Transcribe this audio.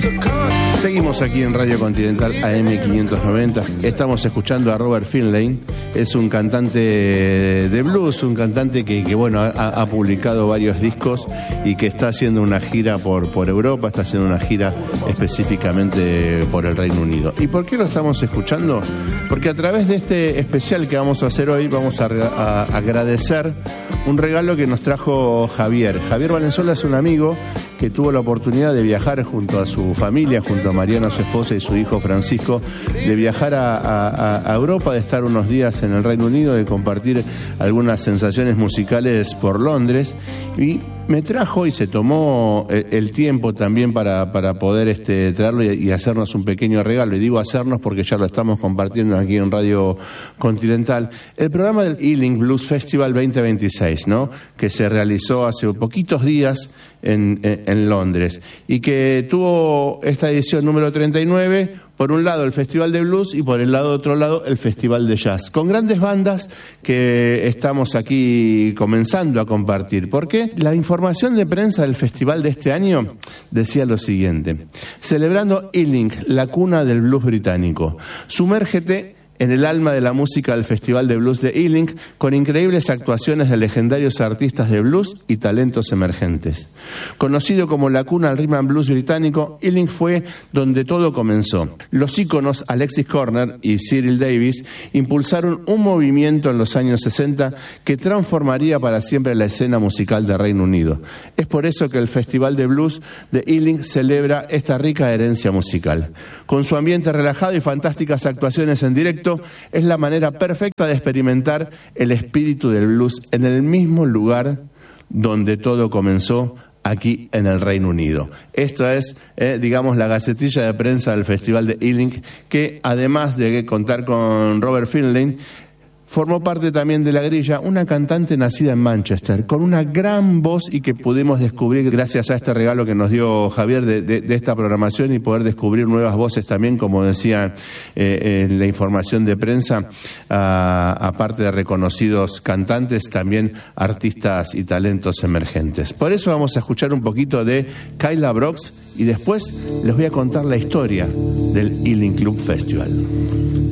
Seguimos aquí en Radio Continental AM590. Estamos escuchando a Robert Finlay. Es un cantante de blues, un cantante que bueno, ha publicado varios discos y que está haciendo una gira por Europa, está haciendo una gira específicamente por el Reino Unido. ¿Y por qué lo estamos escuchando? Porque a través de este especial que vamos a hacer hoy vamos a agradecer un regalo que nos trajo Javier. Javier Valenzuela es un amigo que tuvo la oportunidad de viajar junto a su familia, junto a Mariana, su esposa, y su hijo Francisco, de viajar a Europa, de estar unos días en el Reino Unido, de compartir algunas sensaciones musicales por Londres, y me trajo y se tomó el tiempo también para poder traerlo y hacernos un pequeño regalo. Y digo hacernos porque ya lo estamos compartiendo aquí en Radio Continental. El programa del Ealing Blues Festival 2026, ¿no? Que se realizó hace poquitos días en Londres y que tuvo esta edición número 39. Por un lado el Festival de Blues y por el otro lado el Festival de Jazz, con grandes bandas que estamos aquí comenzando a compartir. Porque la información de prensa del festival de este año decía lo siguiente: celebrando Ealing, la cuna del blues británico. Sumérgete en el alma de la música del Festival de Blues de Ealing, con increíbles actuaciones de legendarios artistas de blues y talentos emergentes. Conocido como la cuna del rhythm and blues británico, Ealing fue donde todo comenzó. Los íconos Alexis Corner y Cyril Davis impulsaron un movimiento en los años 60 que transformaría para siempre la escena musical del Reino Unido. Es por eso que el Festival de Blues de Ealing celebra esta rica herencia musical. Con su ambiente relajado y fantásticas actuaciones en directo, es la manera perfecta de experimentar el espíritu del blues en el mismo lugar donde todo comenzó, aquí en el Reino Unido. Esta es, digamos, la gacetilla de prensa del Festival de Ealing, que además de contar con Robert Finlay, formó parte también de la grilla una cantante nacida en Manchester, con una gran voz y que pudimos descubrir gracias a este regalo que nos dio Javier de esta programación, y poder descubrir nuevas voces también, como decía en la información de prensa, aparte de reconocidos cantantes, también artistas y talentos emergentes. Por eso vamos a escuchar un poquito de Kyla Brooks y después les voy a contar la historia del Ealing Club Festival.